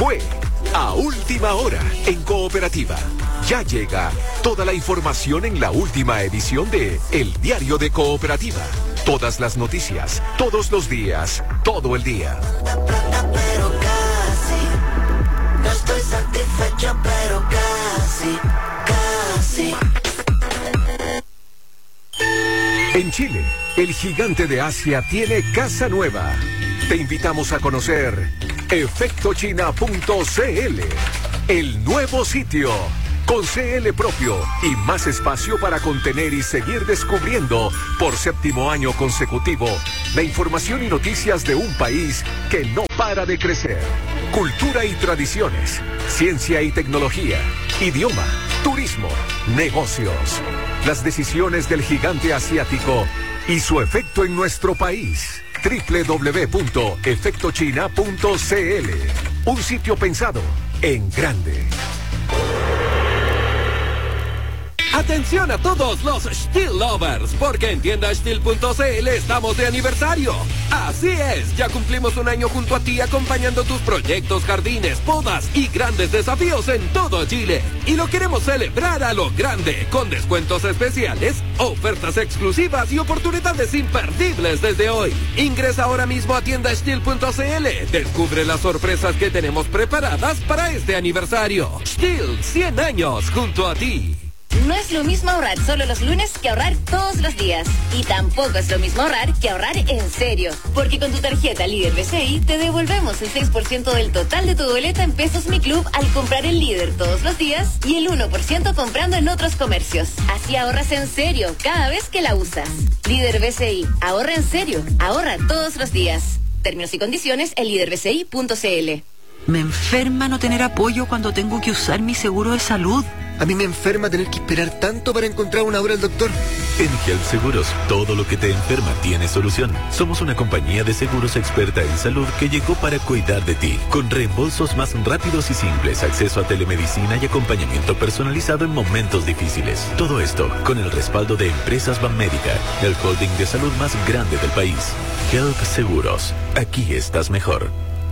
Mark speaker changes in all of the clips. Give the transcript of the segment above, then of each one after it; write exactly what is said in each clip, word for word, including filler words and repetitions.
Speaker 1: Fue a última hora en Cooperativa. Ya llega toda la información en la última edición de El Diario de Cooperativa. Todas las noticias, todos los días, todo el día.
Speaker 2: Pero casi, no estoy satisfecho, pero casi, casi.
Speaker 1: En Chile, el gigante de Asia tiene casa nueva. Te invitamos a conocer efecto china punto c l, el nuevo sitio, con C L propio y más espacio para contener y seguir descubriendo por séptimo año consecutivo la información y noticias de un país que no para de crecer. Cultura y tradiciones, ciencia y tecnología, idioma, turismo, negocios. Las decisiones del gigante asiático y su efecto en nuestro país. doble u doble u doble u punto efecto china punto c l. Un sitio pensado en grande.
Speaker 3: Atención a todos los Steel Lovers, porque en tienda steel punto c l estamos de aniversario. Así es, ya cumplimos un año junto a ti acompañando tus proyectos, jardines, podas y grandes desafíos en todo Chile. Y lo queremos celebrar a lo grande, con descuentos especiales, ofertas exclusivas y oportunidades imperdibles desde hoy. Ingresa ahora mismo a tienda steel punto c l. Descubre las sorpresas que tenemos preparadas para este aniversario. Steel, cien años junto a ti.
Speaker 4: No es lo mismo ahorrar solo los lunes que ahorrar todos los días. Y tampoco es lo mismo ahorrar que ahorrar en serio. Porque con tu tarjeta Líder B C I te devolvemos el seis por ciento del total de tu boleta en Pesos Mi Club al comprar el Líder todos los días y el uno por ciento comprando en otros comercios. Así ahorras en serio cada vez que la usas. Líder B C I, ahorra en serio, ahorra todos los días. Términos y condiciones en líder b c i punto c l.
Speaker 5: Me enferma no tener apoyo cuando tengo que usar mi seguro de salud.
Speaker 6: A mí me enferma tener que esperar tanto para encontrar una hora al doctor.
Speaker 7: En Health Seguros, todo lo que te enferma tiene solución. Somos una compañía de seguros experta en salud que llegó para cuidar de ti, con reembolsos más rápidos y simples, acceso a telemedicina y acompañamiento personalizado en momentos difíciles. Todo esto con el respaldo de Empresas Banmédica, el holding de salud más grande del país. Health Seguros, aquí estás mejor.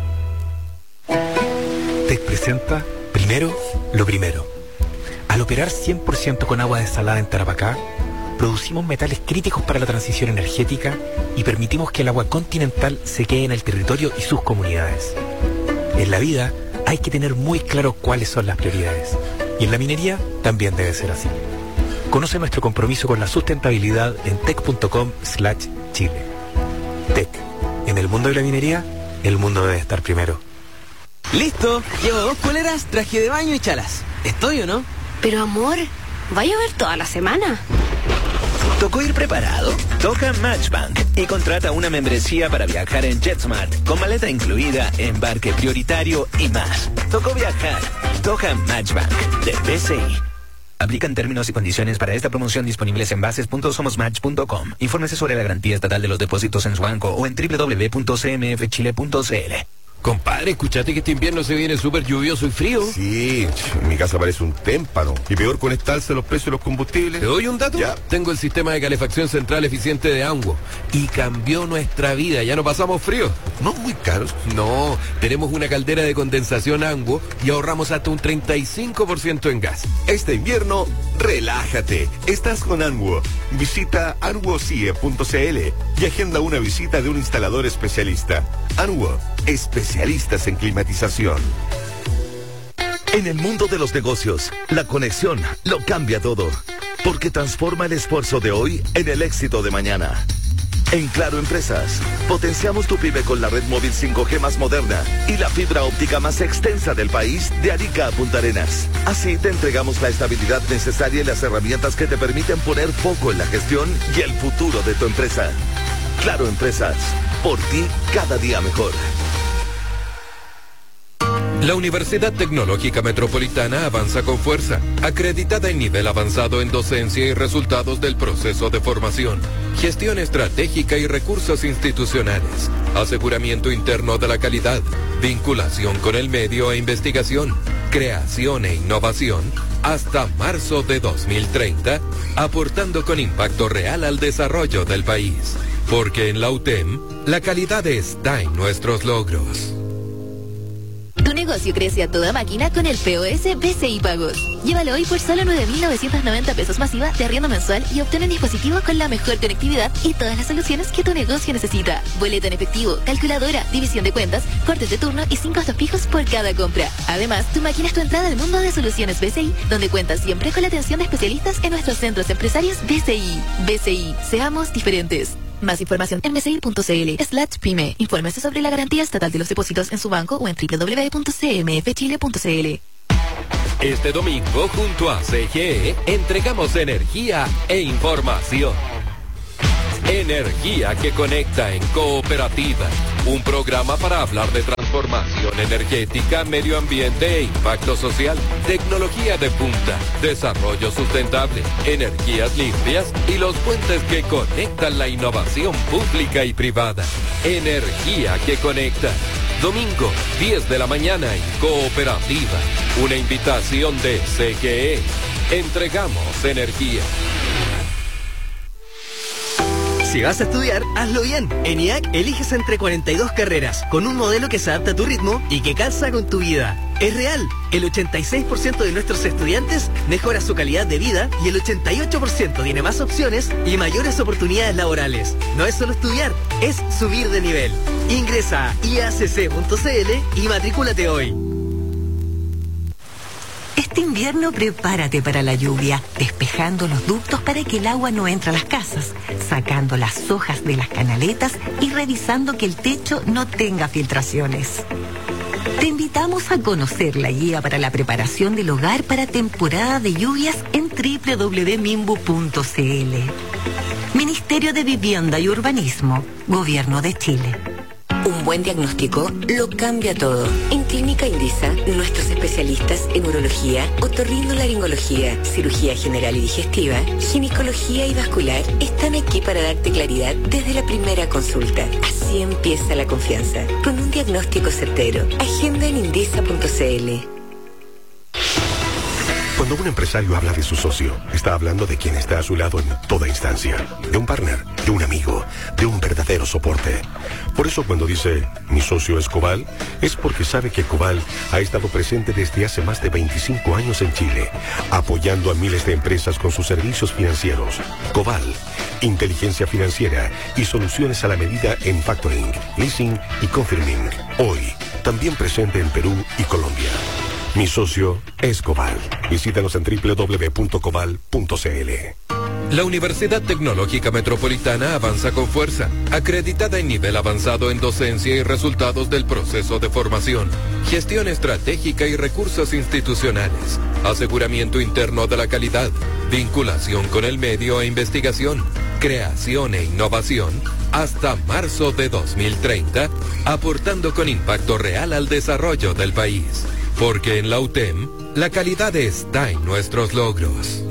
Speaker 8: Tech presenta Primero lo Primero. Al operar cien por ciento con agua desalada en Tarapacá, producimos metales críticos para la transición energética y permitimos que el agua continental se quede en el territorio y sus comunidades. En la vida hay que tener muy claro cuáles son las prioridades. Y en la minería también debe ser así. Conoce nuestro compromiso con la sustentabilidad en tech punto com slash chile. Tech. En el mundo de la minería, el mundo debe estar primero.
Speaker 9: Listo, llevo dos poleras, traje de baño y chalas. ¿Estoy o no?
Speaker 10: Pero amor, ¿va a llover toda la semana?
Speaker 11: ¿Tocó ir preparado? Toca Matchbank y contrata una membresía para viajar en JetSmart con maleta incluida, embarque prioritario y más. Tocó viajar. Toca Matchbank de B C I. Aplican términos y condiciones para esta promoción disponibles en bases punto somos match punto com. Infórmese sobre la garantía estatal de los depósitos en su banco o en doble u doble u doble u punto c m f chile punto c l.
Speaker 3: Compadre, escuchate que este invierno se viene súper lluvioso y frío.
Speaker 6: Sí, mi casa parece un témpano. Y peor con esta alza de los precios de los combustibles.
Speaker 3: ¿Te doy un dato?
Speaker 6: Ya.
Speaker 3: Tengo el sistema de calefacción central eficiente de Anguo y cambió nuestra vida. Ya no pasamos frío.
Speaker 6: No muy caros.
Speaker 3: No, tenemos una caldera de condensación Anguo y ahorramos hasta un treinta y cinco por ciento en gas.
Speaker 1: Este invierno, relájate. Estás con Anguo. Visita anguocie punto c l y agenda una visita de un instalador especialista. Anguo, especialistas en climatización.
Speaker 12: En el mundo de los negocios, la conexión lo cambia todo, porque transforma el esfuerzo de hoy en el éxito de mañana. En Claro Empresas, potenciamos tu pyme con la red móvil cinco G más moderna y la fibra óptica más extensa del país, de Arica a Punta Arenas. Así te entregamos la estabilidad necesaria y las herramientas que te permiten poner foco en la gestión y el futuro de tu empresa. Claro Empresas, por ti cada día mejor.
Speaker 3: La Universidad Tecnológica Metropolitana avanza con fuerza, acreditada en nivel avanzado en docencia y resultados del proceso de formación, gestión estratégica y recursos institucionales, aseguramiento interno de la calidad, vinculación con el medio e investigación, creación e innovación, hasta marzo de dos mil treinta, aportando con impacto real al desarrollo del país. Porque en la U T E M, la calidad está en nuestros logros.
Speaker 4: Tu negocio
Speaker 13: negocio crece a toda máquina con el P O S B C I Pagos. Llévalo hoy por solo nueve mil novecientos noventa pesos masiva de arriendo mensual y obtén un dispositivo con la mejor conectividad y todas las soluciones que tu negocio necesita. Boleto en efectivo, calculadora, división de cuentas, cortes de turno y sin costos fijos por cada compra. Además, tu máquina es tu entrada al mundo de soluciones B C I, donde cuentas siempre con la atención de especialistas en nuestros centros empresarios B C I. B C I, seamos diferentes. Más información en bci.cl slash pyme. Infórmese sobre la garantía estatal de los depósitos en su banco o en doble u doble u doble u punto c m f chile punto c l.
Speaker 3: Este domingo, junto a C G E, entregamos energía e información. Energía que conecta en Cooperativa. Un programa para hablar de transformación energética, medio ambiente e impacto social, tecnología de punta, desarrollo sustentable, energías limpias y los puentes que conectan la innovación pública y privada. Energía que conecta. Domingo, diez de la mañana en Cooperativa. Una invitación de C G E. Entregamos energía.
Speaker 14: Si vas a estudiar, hazlo bien. En I A C eliges entre cuarenta y dos carreras, con un modelo que se adapta a tu ritmo y que calza con tu vida. Es real. El ochenta y seis por ciento de nuestros estudiantes mejora su calidad de vida y el ochenta y ocho por ciento tiene más opciones y mayores oportunidades laborales. No es solo estudiar, es subir de nivel. Ingresa a i a c c punto c l y matrículate hoy.
Speaker 5: Este invierno prepárate para la lluvia, despejando los ductos para que el agua no entre a las casas, sacando las hojas de las canaletas y revisando que el techo no tenga filtraciones. Te invitamos a conocer la guía para la preparación del hogar para temporada de lluvias en doble u doble u doble u punto mimbu punto c l. Ministerio de Vivienda y Urbanismo, Gobierno de Chile.
Speaker 15: Un buen diagnóstico lo cambia todo. En Clínica Indisa, nuestros especialistas en urología, otorrinolaringología, cirugía general y digestiva, ginecología y vascular están aquí para darte claridad desde la primera consulta. Así empieza la confianza, con un diagnóstico certero. Agenda en indisa punto c l.
Speaker 6: Cuando un empresario habla de su socio, está hablando de quien está a su lado en toda instancia. De un partner, de un amigo, de un verdadero soporte. Por eso cuando dice, mi socio es Cobal, es porque sabe que Cobal ha estado presente desde hace más de veinticinco años en Chile, apoyando a miles de empresas con sus servicios financieros. Cobal, inteligencia financiera y soluciones a la medida en factoring, leasing y confirming. Hoy, también presente en Perú y Colombia. Mi socio es Cobal. Visítanos en doble u doble u doble u punto cobal punto c l.
Speaker 3: La Universidad Tecnológica Metropolitana avanza con fuerza, acreditada en nivel avanzado en docencia y resultados del proceso de formación, gestión estratégica y recursos institucionales, aseguramiento interno de la calidad, vinculación con el medio e investigación, creación e innovación, hasta marzo de dos mil treinta, aportando con impacto real al desarrollo del país. Porque en la U T E M, la calidad está en nuestros logros.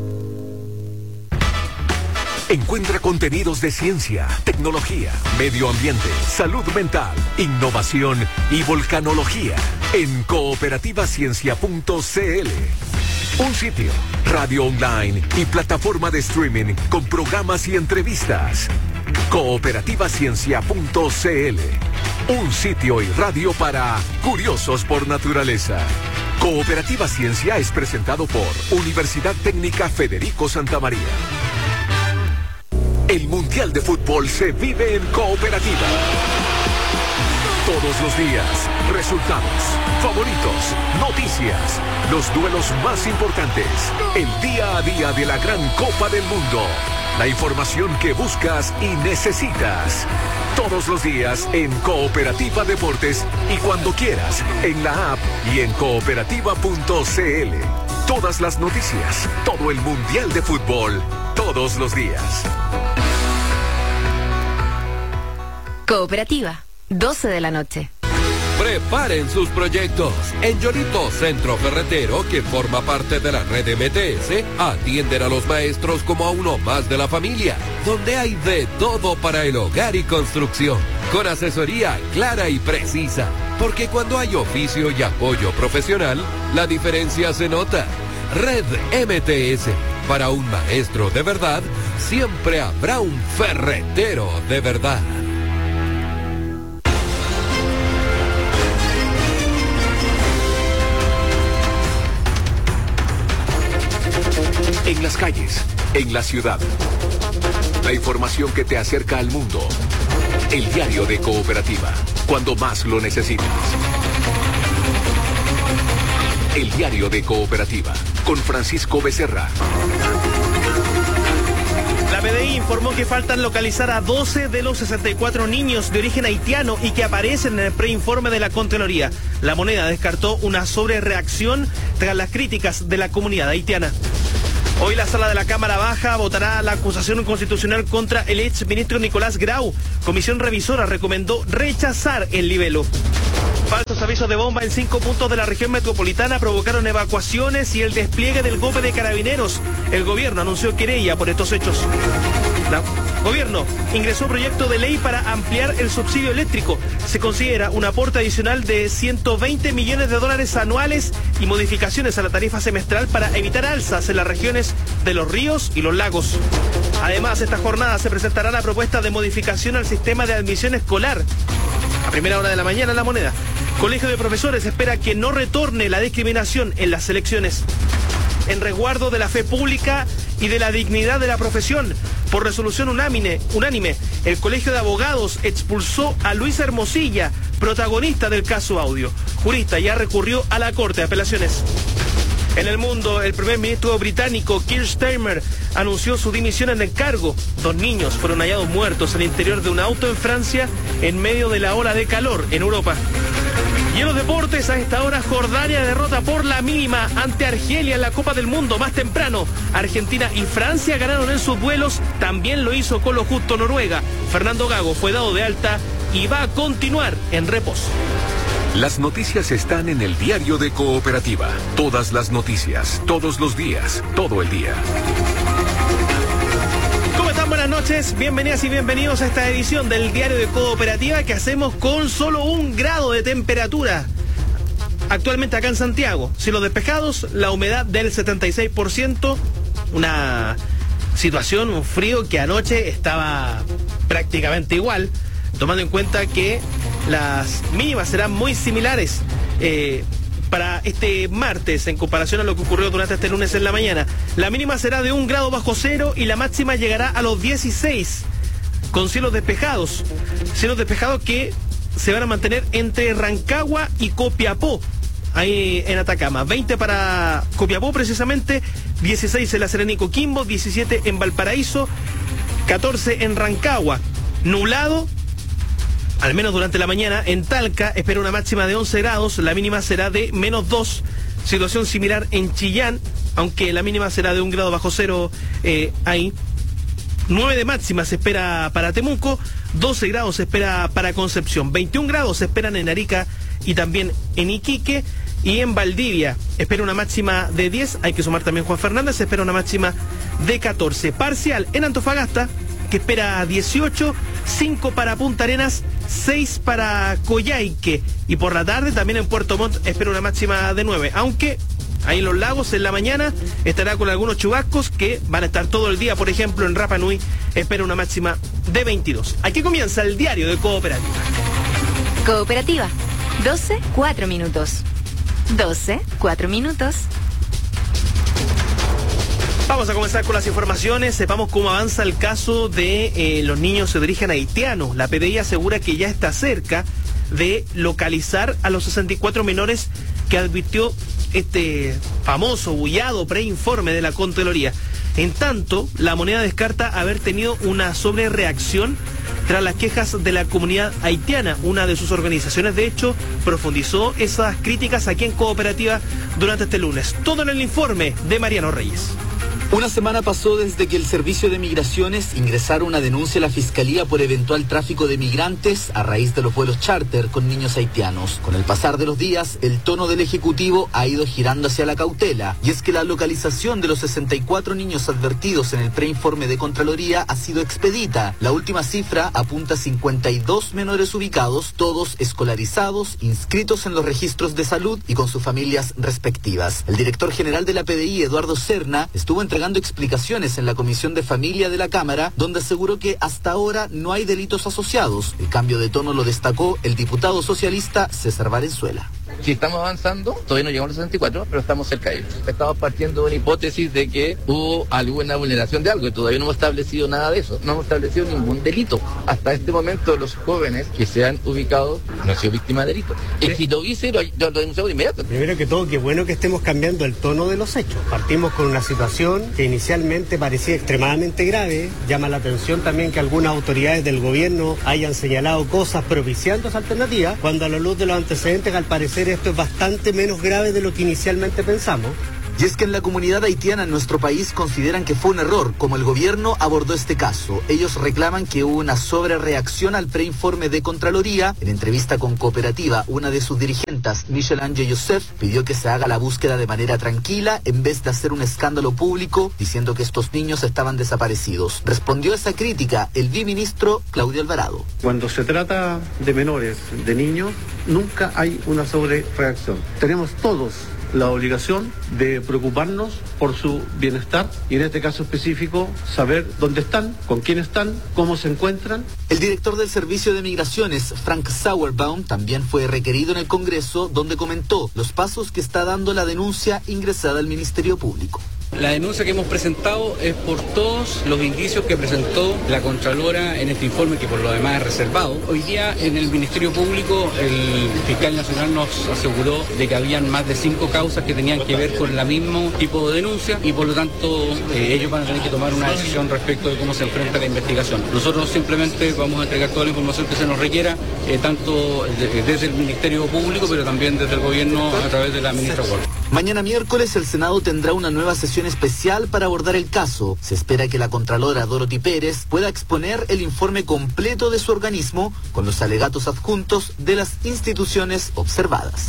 Speaker 1: Encuentra contenidos de ciencia, tecnología, medio ambiente, salud mental, innovación y volcanología en cooperativa ciencia punto c l. Un sitio, radio online y plataforma de streaming con programas y entrevistas. cooperativa ciencia punto c l. Un sitio y radio para curiosos por naturaleza. Cooperativa Ciencia es presentado por Universidad Técnica Federico Santa María. El Mundial de Fútbol se vive en Cooperativa. Todos los días, resultados, favoritos, noticias, los duelos más importantes, el día a día de la gran Copa del Mundo, la información que buscas y necesitas. Todos los días en Cooperativa Deportes y cuando quieras en la app y en cooperativa punto c l. Todas las noticias, todo el Mundial de Fútbol, todos los días.
Speaker 13: Cooperativa, doce de la noche.
Speaker 3: Preparen sus proyectos. En Yolito Centro Ferretero, que forma parte de la red M T S, atienden a los maestros como a uno más de la familia, donde hay de todo para el hogar y construcción, con asesoría clara y precisa, porque cuando hay oficio y apoyo profesional, la diferencia se nota. Red M T S, para un maestro de verdad, siempre habrá un ferretero de verdad.
Speaker 1: en las calles, en la ciudad. La información que te acerca al mundo. El diario de Cooperativa, cuando más lo necesitas. El diario de Cooperativa, con Francisco Becerra.
Speaker 16: La P D I informó que faltan localizar a doce de los sesenta y cuatro niños de origen haitiano y que aparecen en el preinforme de la Contraloría. La Moneda descartó una sobrereacción tras las críticas de la comunidad haitiana. Hoy la sala de la Cámara Baja votará la acusación constitucional contra el ex ministro Nicolás Grau. Comisión revisora recomendó rechazar el libelo. Falsos avisos de bomba en cinco puntos de la región metropolitana provocaron evacuaciones y el despliegue del golpe de carabineros. El gobierno anunció querella por estos hechos. El gobierno ingresó un proyecto de ley para ampliar el subsidio eléctrico. Se considera un aporte adicional de ciento veinte millones de dólares anuales y modificaciones a la tarifa semestral para evitar alzas en las regiones de los ríos y los lagos. Además, esta jornada se presentará la propuesta de modificación al sistema de admisión escolar. A primera hora de la mañana, La Moneda. Colegio de Profesores espera que no retorne la discriminación en las elecciones. En resguardo de la fe pública y de la dignidad de la profesión, por resolución unánime, unánime, el Colegio de Abogados expulsó a Luis Hermosilla, protagonista del caso Audio. Jurista ya recurrió a la Corte de Apelaciones. En el mundo, el primer ministro británico Keir Starmer anunció su dimisión en el cargo. Dos niños fueron hallados muertos al interior de un auto en Francia en medio de la ola de calor en Europa. Y en los deportes, a esta hora, Jordania derrota por la mínima ante Argelia en la Copa del Mundo. Más temprano, Argentina y Francia ganaron en sus duelos. También lo hizo con lo justo Noruega. Fernando Gago fue dado de alta y va a continuar en reposo.
Speaker 1: Las noticias están en el diario de Cooperativa. Todas las noticias, todos los días, todo el día.
Speaker 16: ¿Cómo están? Buenas noches, bienvenidas y bienvenidos a esta edición del diario de Cooperativa que hacemos con solo un grado de temperatura. Actualmente acá en Santiago, cielos despejados, la humedad del setenta y seis por ciento, una situación, un frío que anoche estaba prácticamente igual, tomando en cuenta que las mínimas serán muy similares eh, para este martes en comparación a lo que ocurrió durante este lunes en la mañana. La mínima será de un grado bajo cero y la máxima llegará a los dieciséis con cielos despejados. Cielos despejados que se van a mantener entre Rancagua y Copiapó, ahí en Atacama. veinte para Copiapó precisamente, dieciséis en La Serena y Coquimbo, diecisiete en Valparaíso, catorce en Rancagua. Nublado, al menos durante la mañana. En Talca espera una máxima de once grados, la mínima será de menos dos. Situación similar en Chillán, aunque la mínima será de un grado bajo cero eh, ahí. nueve de máxima se espera para Temuco, doce grados se espera para Concepción, veintiún grados se esperan en Arica y también en Iquique. Y en Valdivia espera una máxima de diez, hay que sumar también Juan Fernández, se espera una máxima de catorce. Parcial en Antofagasta, que espera dieciocho, cinco para Punta Arenas, seis para Coyhaique. Y por la tarde también en Puerto Montt espera una máxima de nueve. Aunque ahí en los lagos en la mañana estará con algunos chubascos que van a estar todo el día. Por ejemplo, en Rapa Nui espera una máxima de veintidós. Aquí comienza el diario de Cooperativa.
Speaker 13: Cooperativa, doce, cuatro minutos. doce, cuatro minutos.
Speaker 16: Vamos a comenzar con las informaciones. Sepamos cómo avanza el caso de eh, los niños de origen haitiano. La P D I asegura que ya está cerca de localizar a los sesenta y cuatro menores que advirtió este famoso bullado preinforme de la Contraloría. En tanto, La Moneda descarta haber tenido una sobrereacción tras las quejas de la comunidad haitiana. Una de sus organizaciones, de hecho, profundizó esas críticas aquí en Cooperativa durante este lunes. Todo en el informe de Mariano Reyes.
Speaker 17: Una semana pasó desde que el Servicio de Migraciones ingresara una denuncia a la Fiscalía por eventual tráfico de migrantes a raíz de los vuelos charter con niños haitianos. Con el pasar de los días, el tono del Ejecutivo ha ido girando hacia la cautela, y es que la localización de los sesenta y cuatro niños advertidos en el preinforme de Contraloría ha sido expedita. La última cifra apunta a cincuenta y dos menores ubicados, todos escolarizados, inscritos en los registros de salud y con sus familias respectivas. El director general de la P D I, Eduardo Serna, estuvo entre entregando explicaciones en la Comisión de Familia de la Cámara, donde aseguró que hasta ahora no hay delitos asociados. El cambio de tono lo destacó el diputado socialista César Valenzuela.
Speaker 18: Sí, estamos avanzando, todavía no llegamos a los sesenta y cuatro, pero estamos cerca de ellos. Estamos partiendo de una hipótesis de que hubo alguna vulneración de algo y todavía no hemos establecido nada de eso. No hemos establecido ningún delito. Hasta este momento los jóvenes que se han ubicado no han sido víctimas de delito. Y si lo hice, lo, lo denunciamos de inmediato.
Speaker 19: Primero que todo, qué bueno que estemos cambiando el tono de los hechos. Partimos con una situación que inicialmente parecía extremadamente grave. Llama la atención también que algunas autoridades del gobierno hayan señalado cosas propiciando esa alternativa, cuando a la luz de los antecedentes, al parecer esto es bastante menos grave de lo que inicialmente pensamos.
Speaker 17: Y es que en la comunidad haitiana en nuestro país consideran que fue un error como el gobierno abordó este caso. Ellos reclaman que hubo una sobrereacción al preinforme de Contraloría. En entrevista con Cooperativa, una de sus dirigentes, Michelle Ange Joseph, pidió que se haga la búsqueda de manera tranquila en vez de hacer un escándalo público diciendo que estos niños estaban desaparecidos. Respondió a esa crítica el viceministro Claudio Alvarado.
Speaker 20: Cuando se trata de menores, de niños, nunca hay una sobrereacción. Tenemos todos la obligación de preocuparnos por su bienestar y en este caso específico saber dónde están, con quién están, cómo se encuentran.
Speaker 17: El director del Servicio de Migraciones, Frank Sauerbaum, también fue requerido en el Congreso, donde comentó los pasos que está dando la denuncia ingresada al Ministerio Público.
Speaker 21: La denuncia que hemos presentado es por todos los indicios que presentó la Contralora en este informe, que por lo demás es reservado. Hoy día en el Ministerio Público el fiscal nacional nos aseguró de que habían más de cinco causas que tenían que ver con el mismo tipo de denuncia y por lo tanto eh, ellos van a tener que tomar una decisión respecto de cómo se enfrenta la investigación. Nosotros simplemente vamos a entregar toda la información que se nos requiera, eh, tanto de, desde el Ministerio Público, pero también desde el gobierno a través de la ministra Ward.
Speaker 17: Mañana miércoles el Senado tendrá una nueva sesión especial para abordar el caso. Se espera que la Contralora Dorothy Pérez pueda exponer el informe completo de su organismo con los alegatos adjuntos de las instituciones observadas.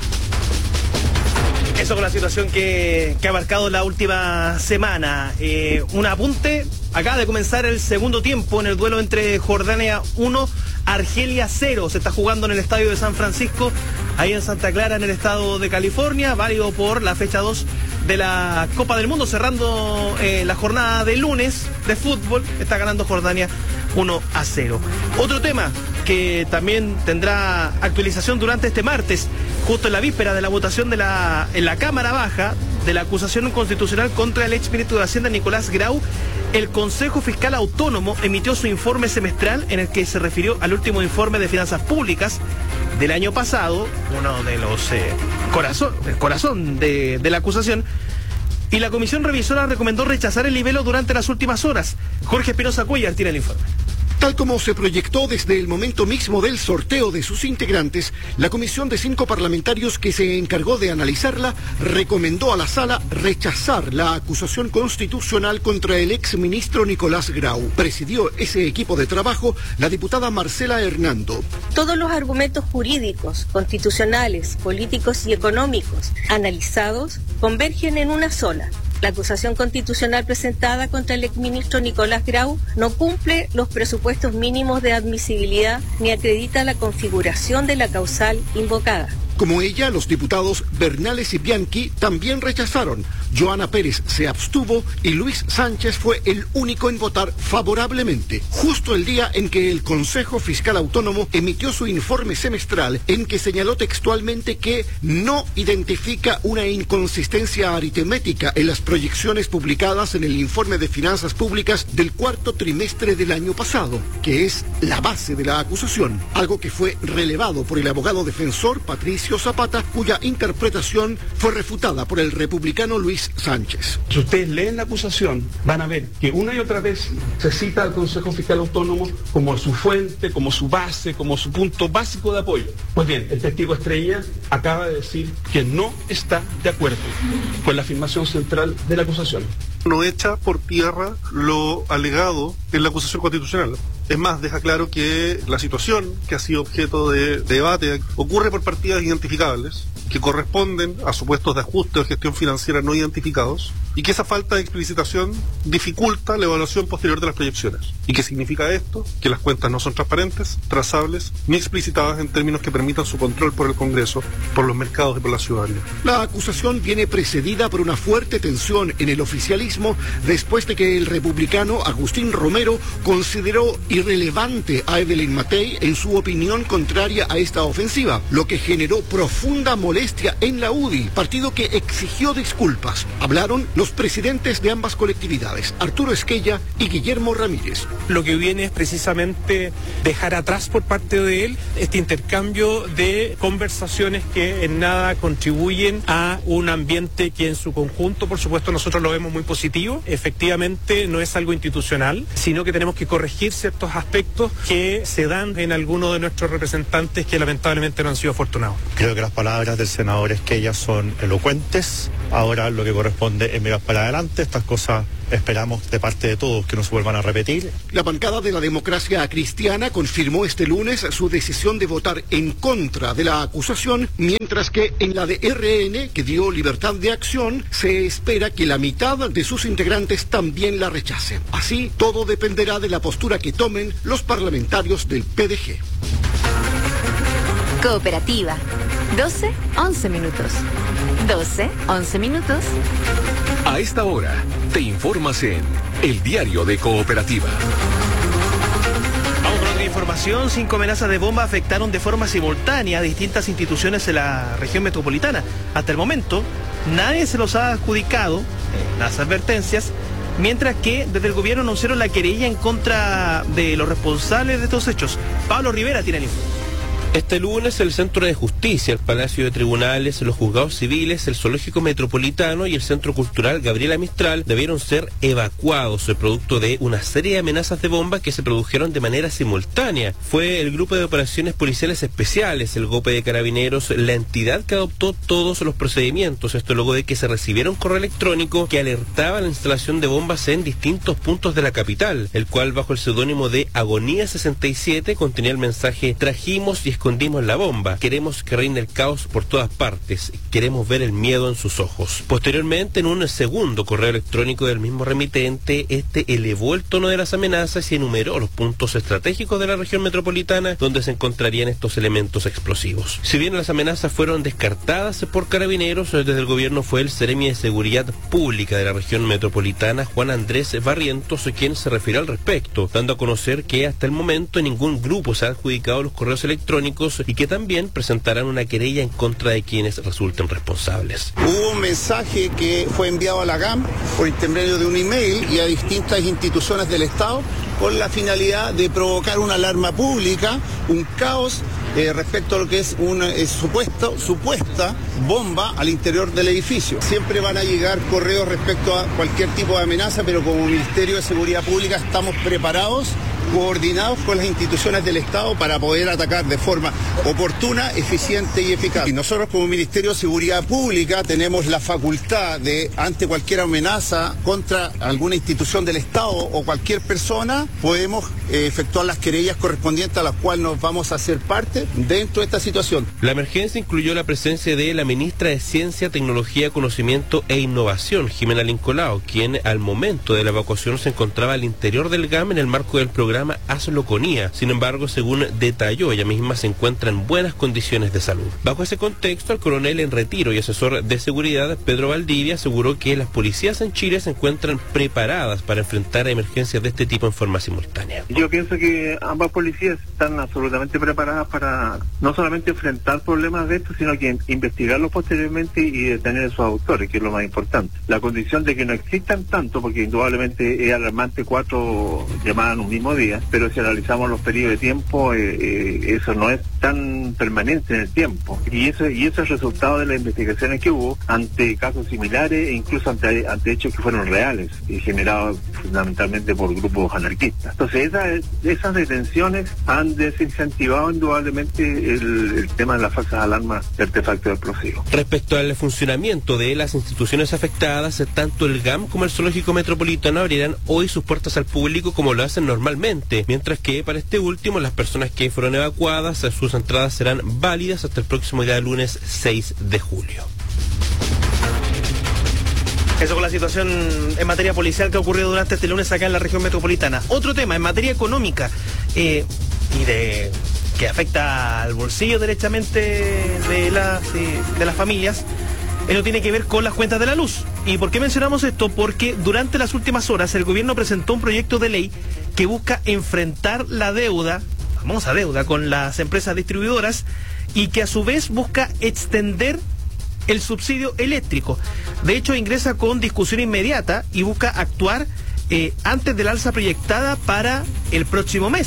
Speaker 16: Eso con la situación que, que ha marcado la última semana. Eh, un apunte, acaba de comenzar el segundo tiempo en el duelo entre Jordania uno, Argelia cero. Se está jugando en el estadio de San Francisco, ahí en Santa Clara, en el estado de California, válido por la fecha dos de la Copa del Mundo, cerrando eh, la jornada de lunes de fútbol. Está ganando Jordania uno a cero. Otro tema que también tendrá actualización durante este martes, justo en la víspera de la votación de la, en la Cámara Baja de la acusación constitucional contra el exministro de Hacienda Nicolás Grau, el Consejo Fiscal Autónomo emitió su informe semestral en el que se refirió al último informe de finanzas públicas del año pasado, uno de los eh, corazón, el corazón de, de la acusación, y la comisión revisora recomendó rechazar el libelo durante las últimas horas. Jorge Espinosa Cuellar tiene el informe.
Speaker 22: Tal como se proyectó desde el momento mismo del sorteo de sus integrantes, la comisión de cinco parlamentarios que se encargó de analizarla recomendó a la sala rechazar la acusación constitucional contra el exministro Nicolás Grau. Presidió ese equipo de trabajo la diputada Marcela Hernando.
Speaker 23: Todos los argumentos jurídicos, constitucionales, políticos y económicos analizados convergen en una sola. La acusación constitucional presentada contra el exministro Nicolás Grau no cumple los presupuestos mínimos de admisibilidad ni acredita la configuración de la causal invocada.
Speaker 22: Como ella, los diputados Bernales y Bianchi también rechazaron. Joana Pérez se abstuvo y Luis Sánchez fue el único en votar favorablemente, justo el día en que el Consejo Fiscal Autónomo emitió su informe semestral, en que señaló textualmente que no identifica una inconsistencia aritmética en las proyecciones publicadas en el informe de finanzas públicas del cuarto trimestre del año pasado, que es la base de la acusación, algo que fue relevado por el abogado defensor Patricio Zapata, cuya interpretación fue refutada por el republicano Luis Sánchez.
Speaker 24: Si ustedes leen la acusación, van a ver que una y otra vez se cita al Consejo Fiscal Autónomo como su fuente, como su base, como su punto básico de apoyo. Pues bien, el testigo estrella acaba de decir que no está de acuerdo con la afirmación central de la acusación.
Speaker 25: No echa por tierra lo alegado en la acusación constitucional. Es más, deja claro que la situación que ha sido objeto de, de debate ocurre por partidas identificables, que corresponden a supuestos de ajuste o gestión financiera no identificados, y que esa falta de explicitación dificulta la evaluación posterior de las proyecciones. ¿Y qué significa esto? Que las cuentas no son transparentes, trazables, ni explicitadas en términos que permitan su control por el Congreso, por los mercados y por la ciudadanía.
Speaker 22: La acusación viene precedida por una fuerte tensión en el oficialismo después de que el republicano Agustín Romero consideró irrelevante a Evelyn Matei en su opinión contraria a esta ofensiva, lo que generó profunda molestia en la U D I, partido que exigió disculpas. Hablaron los presidentes de ambas colectividades, Arturo Esquella y Guillermo Ramírez.
Speaker 2: Lo que viene es precisamente dejar atrás por parte de él este intercambio de conversaciones que en nada contribuyen a un ambiente que en su conjunto, por supuesto, nosotros lo vemos muy positivo. Efectivamente, no es algo institucional, sino que tenemos que corregir ciertos aspectos que se dan en algunos de nuestros representantes que lamentablemente no han sido afortunados.
Speaker 7: Creo que las palabras del senador Esquella son elocuentes. Ahora lo que corresponde es mirar para adelante. Estas cosas esperamos de parte de todos que no se vuelvan a repetir.
Speaker 22: La bancada de la Democracia Cristiana confirmó este lunes su decisión de votar en contra de la acusación, mientras que en la de R N, que dio libertad de acción, se espera que la mitad de sus integrantes también la rechacen. Así, todo dependerá de la postura que tomen los parlamentarios del P D G.
Speaker 13: Cooperativa. doce, once minutos. doce, once minutos.
Speaker 1: A esta hora, te informas en El Diario de Cooperativa.
Speaker 16: Vamos con otra información. Cinco amenazas de bomba afectaron de forma simultánea a distintas instituciones de la región metropolitana. Hasta el momento, nadie se los ha adjudicado en las advertencias, mientras que desde el gobierno anunciaron la querella en contra de los responsables de estos hechos. Pablo Rivera tiene el informe.
Speaker 8: Este lunes el Centro de Justicia, el Palacio de Tribunales, los Juzgados Civiles, el Zoológico Metropolitano y el Centro Cultural Gabriela Mistral debieron ser evacuados, producto de una serie de amenazas de bomba que se produjeron de manera simultánea. Fue el Grupo de Operaciones Policiales Especiales, el GOPE de Carabineros, la entidad que adoptó todos los procedimientos, esto luego de que se recibiera un correo electrónico que alertaba la instalación de bombas en distintos puntos de la capital, el cual bajo el seudónimo de Agonía sesenta y siete contenía el mensaje: trajimos y escondimos la bomba, queremos que reine el caos por todas partes, queremos ver el miedo en sus ojos. Posteriormente, en un segundo correo electrónico del mismo remitente, este elevó el tono de las amenazas y enumeró los puntos estratégicos de la región metropolitana donde se encontrarían estos elementos explosivos. Si bien las amenazas fueron descartadas por Carabineros, desde el gobierno fue el Seremi de Seguridad Pública de la región metropolitana, Juan Andrés Barrientos, quien se refirió al respecto, dando a conocer que hasta el momento ningún grupo se ha adjudicado los correos electrónicos y que también presentarán una querella en contra de quienes resulten responsables.
Speaker 9: Hubo un mensaje que fue enviado a la G A M por intermedio de un email y a distintas instituciones del Estado con la finalidad de provocar una alarma pública, un caos eh, respecto a lo que es una eh, supuesto, supuesta bomba al interior del edificio. Siempre van a llegar correos respecto a cualquier tipo de amenaza, pero como Ministerio de Seguridad Pública estamos preparados, coordinados con las instituciones del Estado para poder atacar de forma oportuna, eficiente y eficaz. Y nosotros como Ministerio de Seguridad Pública tenemos la facultad de, ante cualquier amenaza contra alguna institución del Estado o cualquier persona, podemos eh, efectuar las querellas correspondientes a las cuales nos vamos a hacer parte dentro de esta situación.
Speaker 8: La emergencia incluyó la presencia de la ministra de Ciencia, Tecnología, Conocimiento e Innovación, Jimena Lincolao, quien al momento de la evacuación se encontraba al interior del G A M en el marco del programa Asloconía. Sin embargo, según detalló, ella misma se encuentra en buenas condiciones de salud. Bajo ese contexto, el coronel en retiro y asesor de seguridad, Pedro Valdivia, aseguró que las policías en Chile se encuentran preparadas para enfrentar emergencias de este tipo en forma simultánea.
Speaker 10: Yo pienso que ambas policías están absolutamente preparadas para no solamente enfrentar problemas de estos, sino que investigarlos posteriormente y detener a sus autores, que es lo más importante. La condición de que no existan tanto, porque indudablemente es alarmante cuatro llamadas en un mismo día, pero si analizamos los periodos de tiempo, eh, eh, eso no es tan permanente en el tiempo. Y eso, y eso es resultado de las investigaciones que hubo ante casos similares e incluso ante, ante hechos que fueron reales y generados fundamentalmente por grupos anarquistas. Entonces esas, esas detenciones han desincentivado indudablemente el, el tema de las falsas alarmas de artefactos explosivos.
Speaker 8: Respecto al funcionamiento de las instituciones afectadas, tanto el G A M como el Zoológico Metropolitano abrirán hoy sus puertas al público como lo hacen normalmente, mientras que para este último las personas que fueron evacuadas, sus entradas serán válidas hasta el próximo día lunes seis de julio.
Speaker 16: Eso con la situación en materia policial que ha ocurrido durante este lunes acá en la región metropolitana. Otro tema en materia económica eh, y de que afecta al bolsillo derechamente de las, eh, de las familias. Eso tiene que ver con las cuentas de la luz. ¿Y por qué mencionamos esto? Porque durante las últimas horas el gobierno presentó un proyecto de ley que busca enfrentar la deuda, famosa deuda, con las empresas distribuidoras y que a su vez busca extender el subsidio eléctrico. De hecho, ingresa con discusión inmediata y busca actuar eh, antes del alza proyectada para el próximo mes.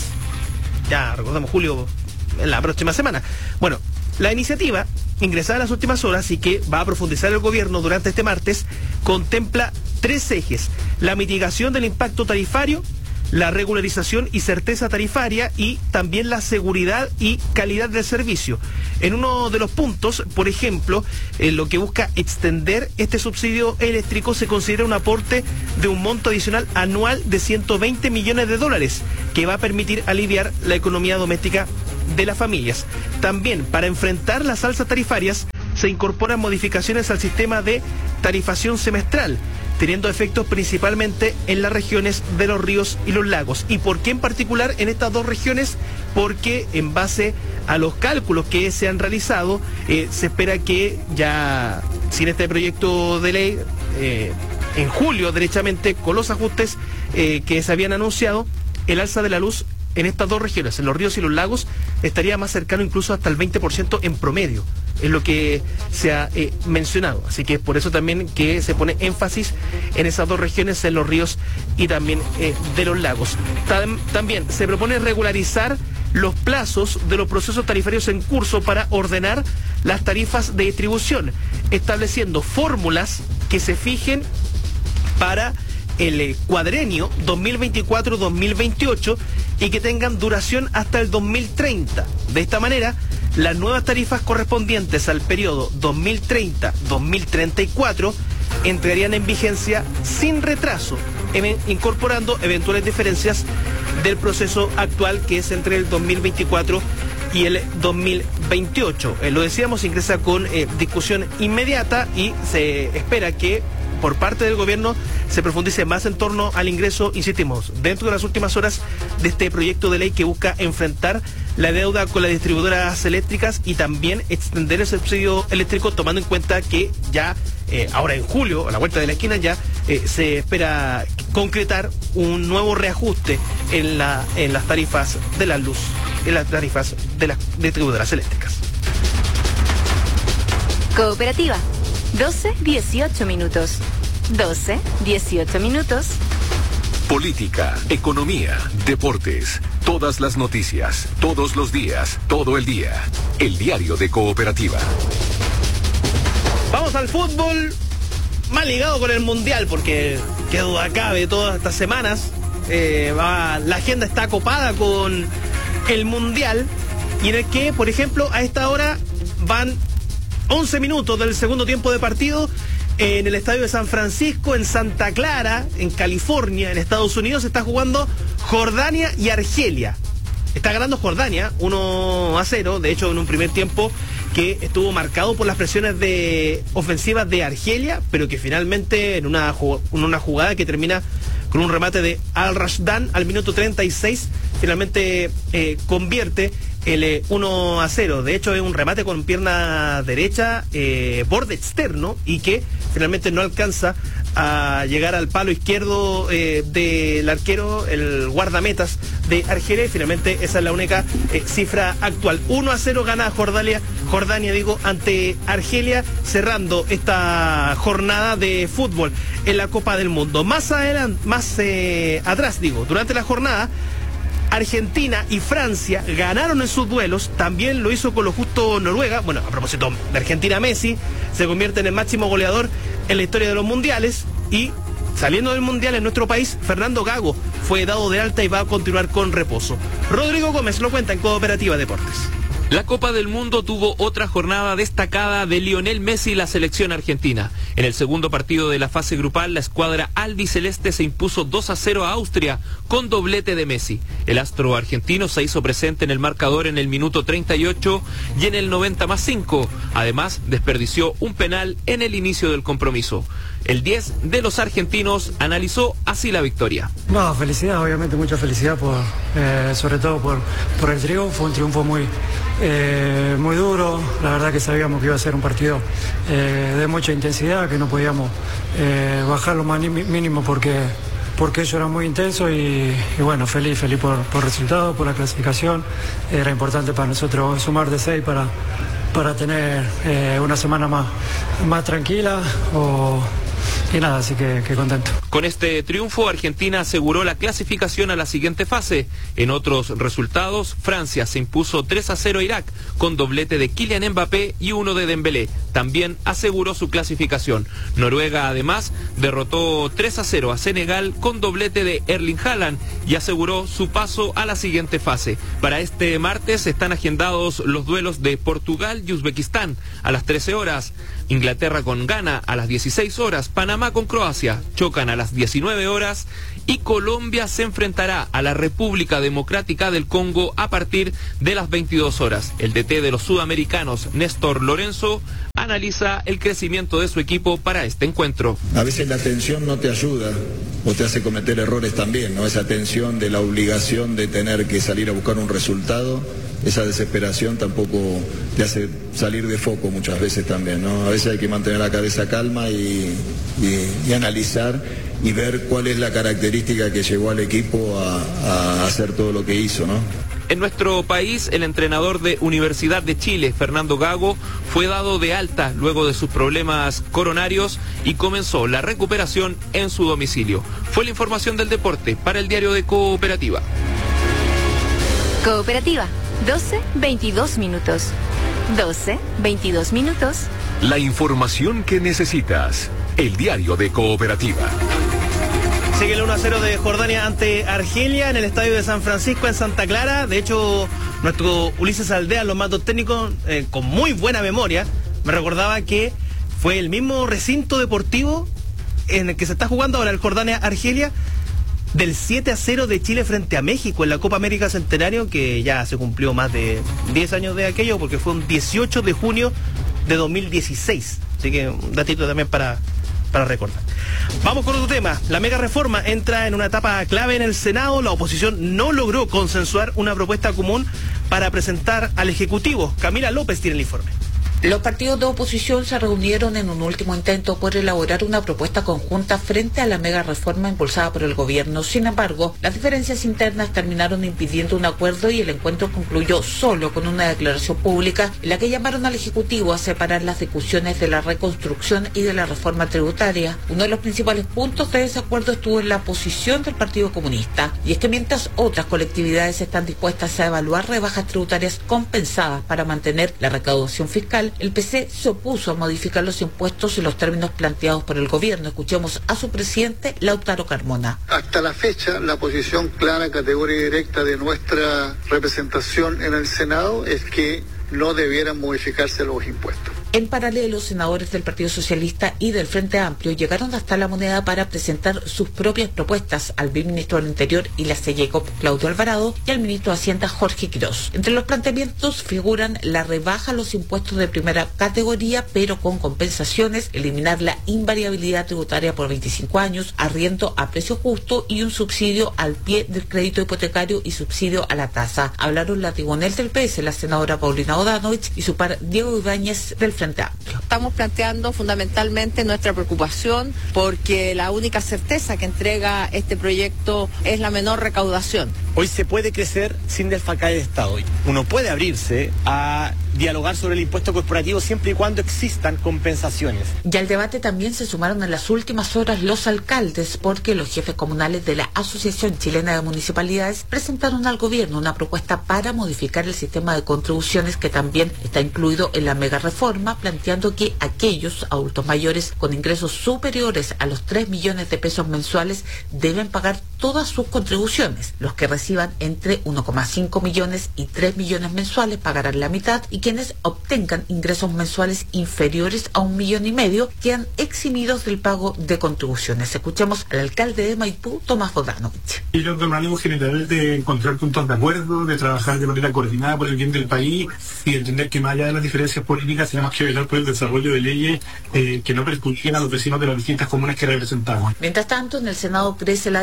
Speaker 16: Ya recordamos julio, en la próxima semana. Bueno, la iniciativa, ingresada en las últimas horas y que va a profundizar el gobierno durante este martes, contempla tres ejes: la mitigación del impacto tarifario, la regularización y certeza tarifaria y también la seguridad y calidad del servicio. En uno de los puntos, por ejemplo, en lo que busca extender este subsidio eléctrico, se considera un aporte de un monto adicional anual de ciento veinte millones de dólares, que va a permitir aliviar la economía doméstica de las familias. También, para enfrentar las alzas tarifarias, se incorporan modificaciones al sistema de tarifación semestral, teniendo efectos principalmente en las regiones de los ríos y los lagos. ¿Y por qué en particular en estas dos regiones? Porque en base a los cálculos que se han realizado, eh, se espera que ya sin este proyecto de ley, eh, en julio derechamente, con los ajustes eh, que se habían anunciado, el alza de la luz en estas dos regiones, en los ríos y los lagos, estaría más cercano incluso hasta el veinte por ciento en promedio, es lo que se ha eh, mencionado. Así que es por eso también que se pone énfasis en esas dos regiones, en los ríos y también eh, de los lagos. Tam- también se propone regularizar los plazos de los procesos tarifarios en curso para ordenar las tarifas de distribución, estableciendo fórmulas que se fijen para el cuadrenio dos mil veinticuatro dos mil veintiocho y que tengan duración hasta el dos mil treinta. De esta manera, las nuevas tarifas correspondientes al periodo dos mil treinta dos mil treinta y cuatro entrarían en vigencia sin retraso, em- incorporando eventuales diferencias del proceso actual, que es entre el dos mil veinticuatro y el dos mil veintiocho. Eh, lo decíamos, ingresa con eh, discusión inmediata y se espera que por parte del gobierno se profundice más en torno al ingreso, insistimos, dentro de las últimas horas, de este proyecto de ley que busca enfrentar la deuda con las distribuidoras eléctricas y también extender el subsidio eléctrico, tomando en cuenta que ya eh, ahora en julio, a la vuelta de la esquina, ya eh, se espera concretar un nuevo reajuste en, la, en las tarifas de la luz, en las tarifas de las distribuidoras eléctricas.
Speaker 13: Cooperativa. doce dieciocho minutos. doce dieciocho minutos.
Speaker 1: Política, economía, deportes, todas las noticias, todos los días, todo el día. El diario de Cooperativa.
Speaker 16: Vamos al fútbol, más ligado con el Mundial, porque qué duda cabe, todas estas semanas eh, va, la agenda está copada con el Mundial, y en el que, por ejemplo, a esta hora van once minutos del segundo tiempo de partido en el estadio de San Francisco, en Santa Clara, en California, en Estados Unidos. Se está jugando Jordania y Argelia. Está ganando Jordania uno a cero, de hecho en un primer tiempo que estuvo marcado por las presiones de ofensivas de Argelia, pero que finalmente en una, en una jugada que termina con un remate de Al-Rashdan al minuto treinta y seis, finalmente eh, convierte el eh, uno a cero. De hecho es un remate con pierna derecha, eh, borde externo, y que finalmente no alcanza a llegar al palo izquierdo eh, del arquero, el guardametas de Argelia, y finalmente esa es la única eh, cifra actual. uno a cero gana Jordania, Jordania digo, ante Argelia, cerrando esta jornada de fútbol en la Copa del Mundo. Más adelante, más eh, atrás digo, durante la jornada, Argentina y Francia ganaron en sus duelos, también lo hizo con lo justo Noruega. Bueno, a propósito de Argentina, Messi se convierte en el máximo goleador en la historia de los mundiales, y saliendo del mundial en nuestro país, Fernando Gago fue dado de alta y va a continuar con reposo. Rodrigo Gómez lo cuenta en Cooperativa Deportes.
Speaker 4: La Copa del Mundo tuvo otra jornada destacada de Lionel Messi y la selección argentina. En el segundo partido de la fase grupal, la escuadra albiceleste se impuso dos a cero a Austria con doblete de Messi. El astro argentino se hizo presente en el marcador en el minuto treinta y ocho y en el noventa más cinco. Además, desperdició un penal en el inicio del compromiso. El diez de los argentinos analizó así la victoria.
Speaker 5: No, felicidad, obviamente mucha felicidad, por, eh, sobre todo por, por el triunfo, un triunfo muy, eh, muy duro. La verdad que sabíamos que iba a ser un partido eh, de mucha intensidad, que no podíamos eh, bajar lo más mínimo porque porque ellos eran muy intensos y, y bueno, feliz, feliz por, por el resultado, por la clasificación. Era importante para nosotros sumar de seis para, para tener eh, una semana más, más tranquila o... Y nada, así que, que contento.
Speaker 4: Con este triunfo, Argentina aseguró la clasificación a la siguiente fase. En otros resultados, Francia se impuso tres a cero a Irak, con doblete de Kylian Mbappé y uno de Dembélé. También aseguró su clasificación. Noruega, además, derrotó tres a cero a Senegal con doblete de Erling Haaland y aseguró su paso a la siguiente fase. Para este martes están agendados los duelos de Portugal y Uzbekistán a las trece horas. Inglaterra con Ghana a las dieciséis horas, Panamá con Croacia chocan a las diecinueve horas y Colombia se enfrentará a la República Democrática del Congo a partir de las veintidós horas. El D T de los sudamericanos, Néstor Lorenzo, analiza el crecimiento de su equipo para este encuentro.
Speaker 6: A veces la tensión no te ayuda o te hace cometer errores también, ¿no? Esa tensión de la obligación de tener que salir a buscar un resultado, esa desesperación tampoco te hace salir de foco muchas veces también, ¿no? A veces hay que mantener la cabeza calma y, y, y analizar y ver cuál es la característica que llevó al equipo a, a hacer todo lo que hizo, ¿no?
Speaker 4: En nuestro país, el entrenador de Universidad de Chile, Fernando Gago, fue dado de alta luego de sus problemas coronarios y comenzó la recuperación en su domicilio. Fue la información del deporte para el diario de Cooperativa.
Speaker 13: Cooperativa, doce veintidós minutos. doce veintidós minutos.
Speaker 1: La información que necesitas. El diario de Cooperativa.
Speaker 16: Sigue el uno a cero de Jordania ante Argelia en el estadio de San Francisco en Santa Clara. De hecho, nuestro Ulises Aldea, los mandos técnicos, eh, con muy buena memoria, me recordaba que fue el mismo recinto deportivo en el que se está jugando ahora el Jordania-Argelia del siete a cero de Chile frente a México en la Copa América Centenario, que ya se cumplió más de diez años de aquello, porque fue un dieciocho de junio de dos mil dieciséis. Así que un datito también para... para recordar. Vamos con otro tema. La mega reforma entra en una etapa clave en el Senado. La oposición no logró consensuar una propuesta común para presentar al Ejecutivo. Camila López tiene el informe.
Speaker 11: Los partidos de oposición se reunieron en un último intento por elaborar una propuesta conjunta frente a la mega reforma impulsada por el gobierno. Sin embargo, las diferencias internas terminaron impidiendo un acuerdo y el encuentro concluyó solo con una declaración pública en la que llamaron al Ejecutivo a separar las discusiones de la reconstrucción y de la reforma tributaria. Uno de los principales puntos de desacuerdo estuvo en la posición del Partido Comunista, y es que mientras otras colectividades están dispuestas a evaluar rebajas tributarias compensadas para mantener la recaudación fiscal, el P C se opuso a modificar los impuestos en los términos planteados por el gobierno. Escuchemos a su presidente, Lautaro Carmona.
Speaker 12: Hasta la fecha, la posición clara, categoría directa de nuestra representación en el Senado es que no debieran modificarse los impuestos.
Speaker 11: En paralelo, senadores del Partido Socialista y del Frente Amplio llegaron hasta la Moneda para presentar sus propias propuestas al ministro del Interior y la C E C O P, Claudio Alvarado, y al ministro de Hacienda, Jorge Quirós. Entre los planteamientos figuran la rebaja a los impuestos de primera categoría, pero con compensaciones, eliminar la invariabilidad tributaria por veinticinco años, arriendo a precio justo y un subsidio al pie del crédito hipotecario y subsidio a la tasa. Hablaron la tribunal del P S, la senadora Paulina Odanovich, y su par Diego Ibáñez del Frente Amplio.
Speaker 14: Estamos planteando fundamentalmente nuestra preocupación porque la única certeza que entrega este proyecto es la menor recaudación.
Speaker 15: Hoy se puede crecer sin desfalcar el Estado. Uno puede abrirse a dialogar sobre el impuesto corporativo siempre y cuando existan compensaciones.
Speaker 11: Y al debate también se sumaron en las últimas horas los alcaldes, porque los jefes comunales de la Asociación Chilena de Municipalidades presentaron al gobierno una propuesta para modificar el sistema de contribuciones que también está incluido en la mega reforma, planteando que aquellos adultos mayores con ingresos superiores a los tres millones de pesos mensuales deben pagar todas sus contribuciones. Los que reciban entre uno coma cinco millones y tres millones mensuales pagarán la mitad, y quienes obtengan ingresos mensuales inferiores a un millón y medio quedan eximidos del pago de contribuciones. Escuchemos al alcalde de Maipú, Tomás Bodanovich.
Speaker 26: Y yo con un ánimo general de encontrar puntos de acuerdo, de trabajar de manera coordinada por el bien del país y de entender que más allá de las diferencias políticas tenemos que velar por el desarrollo de leyes eh, que no perjudiquen a los vecinos de las distintas comunas que representamos.
Speaker 11: Mientras tanto, en el Senado crece la disposición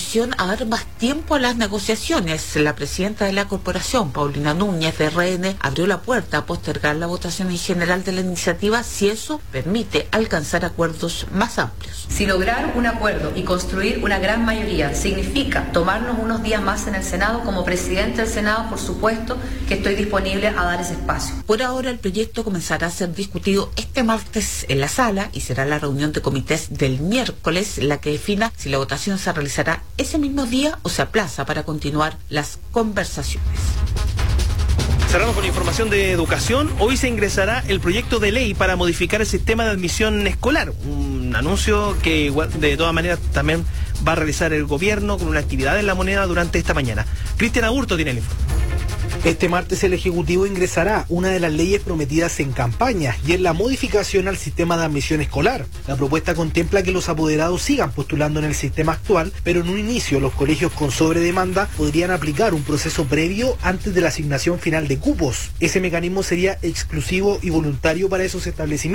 Speaker 11: oposición a dar más tiempo a las negociaciones. La presidenta de la corporación, Paulina Núñez, de R N, abrió la puerta a postergar la votación en general de la iniciativa si eso permite alcanzar acuerdos más amplios.
Speaker 3: Si lograr un acuerdo y construir una gran mayoría significa tomarnos unos días más en el Senado, como presidente del Senado, por supuesto que estoy disponible a dar ese espacio.
Speaker 11: Por ahora, el proyecto comenzará a ser discutido este martes en la sala y será la reunión de comités del miércoles la que defina si la votación se realizará ese mismo día o se aplaza para continuar las conversaciones.
Speaker 16: Cerramos con información de educación. Hoy se ingresará el proyecto de ley para modificar el sistema de admisión escolar. Un anuncio que igual, de todas maneras también va a realizar el gobierno con una actividad en La Moneda durante esta mañana. Cristian Aburto tiene el informe.
Speaker 17: Este martes el Ejecutivo ingresará una de las leyes prometidas en campaña y es la modificación al sistema de admisión escolar. La propuesta contempla que los apoderados sigan postulando en el sistema actual, pero en un inicio los colegios con sobredemanda podrían aplicar un proceso previo antes de la asignación final de cupos. Ese mecanismo sería exclusivo y voluntario para esos establecimientos.